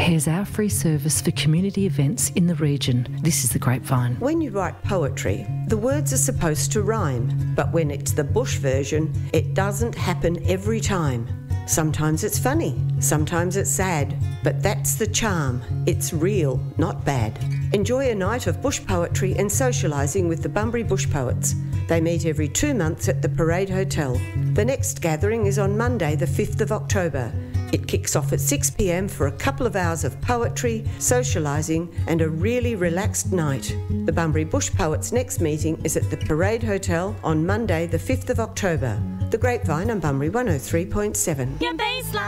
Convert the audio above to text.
Here's our free service for community events in the region. This is The Grapevine. When you write poetry, the words are supposed to rhyme, but when it's the bush version, it doesn't happen every time. Sometimes it's funny, sometimes it's sad, but that's the charm. It's real, not bad. Enjoy a night of bush poetry and socialising with the Bunbury Bush Poets. They meet every 2 months at the Parade Hotel. The next gathering is on Monday, the 5th of October. It kicks off at 6 p.m. for a couple of hours of poetry, socialising and a really relaxed night. The Bunbury Bush Poets' next meeting is at the Parade Hotel on Monday, the 5th of October. The Grapevine on Bunbury 103.7. Your baseline.